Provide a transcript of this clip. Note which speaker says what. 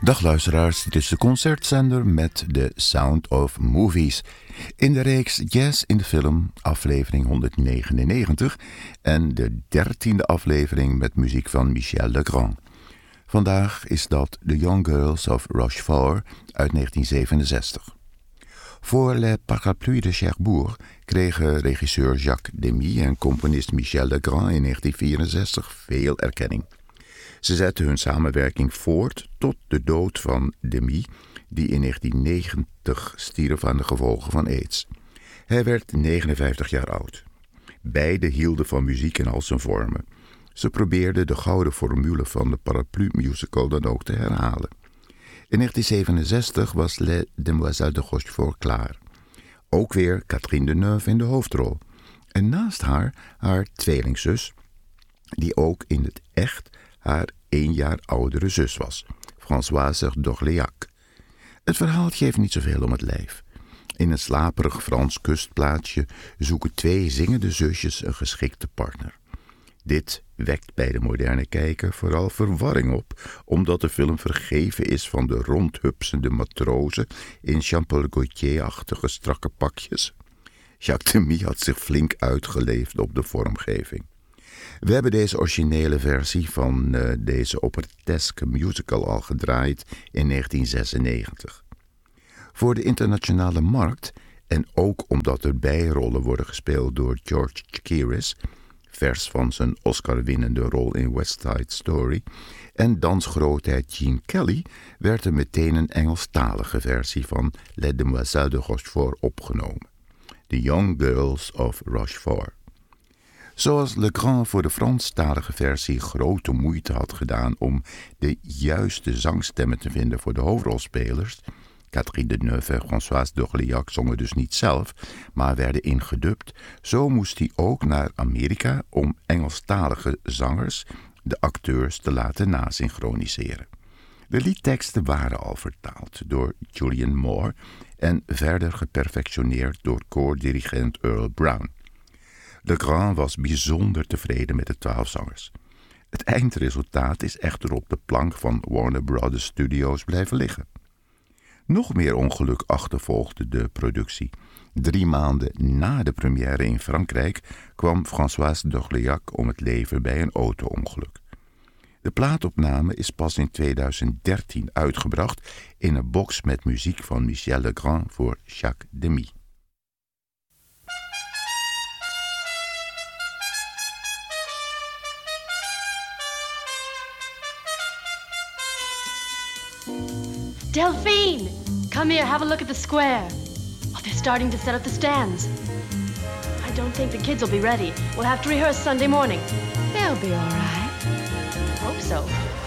Speaker 1: Dag luisteraars, dit is de concertzender met The Sound of Movies. In de reeks Jazz in de Film, aflevering 199 en de 13e aflevering met muziek van Michel Legrand. Vandaag is dat The Young Girls of Rochefort uit 1967. Voor Les Parapluies de Cherbourg kregen regisseur Jacques Demy en componist Michel Legrand in 1964 veel erkenning. Ze zetten hun samenwerking voort tot de dood van Demy, die in 1990 stierf aan de gevolgen van AIDS. Hij werd 59 jaar oud. Beiden hielden van muziek in al zijn vormen. Ze probeerden de gouden formule van de Parapluie-musical dan ook te herhalen. In 1967 was Les Demoiselles de Rochefort klaar. Ook weer Catherine Deneuve in de hoofdrol. En naast haar tweelingzus, die ook in het echt haar 1 jaar oudere zus was, Françoise d'Orléac. Het verhaal geeft niet zoveel om het lijf. In een slaperig Frans kustplaatsje zoeken 2 zingende zusjes een geschikte partner. Dit wekt bij de moderne kijker vooral verwarring op, omdat de film vergeven is van de rondhupsende matrozen in Jean-Paul Gaultier-achtige strakke pakjes. Jacques Demy had zich flink uitgeleefd op de vormgeving. We hebben deze originele versie van deze operetteske musical al gedraaid in 1996. Voor de internationale markt, en ook omdat er bijrollen worden gespeeld door George Chakiris, vers van zijn Oscar-winnende rol in West Side Story, en dansgrootheid Gene Kelly, werd er meteen een Engelstalige versie van Les Demoiselles de Rochefort opgenomen. The Young Girls of Rochefort. Zoals Legrand voor de Franstalige versie grote moeite had gedaan om de juiste zangstemmen te vinden voor de hoofdrolspelers, Catherine Deneuve en Françoise d'Orléac zongen dus niet zelf, maar werden ingedubt, zo moest hij ook naar Amerika om Engelstalige zangers de acteurs te laten nasynchroniseren. De liedteksten waren al vertaald door Julian Moore en verder geperfectioneerd door koordirigent Earl Brown. Legrand was bijzonder tevreden met de 12 zangers. Het eindresultaat is echter op de plank van Warner Brothers Studios blijven liggen. Nog meer ongeluk achtervolgde de productie. 3 maanden na de première in Frankrijk kwam Françoise d'Orléac om het leven bij een auto-ongeluk. De plaatopname is pas in 2013 uitgebracht in een box met muziek van Michel Legrand voor Jacques Demy.
Speaker 2: Delphine! Come here, have a look at the square. Oh, they're starting to set up the stands. I don't think the kids will be ready. We'll have to rehearse Sunday morning. They'll be all right. Hope so.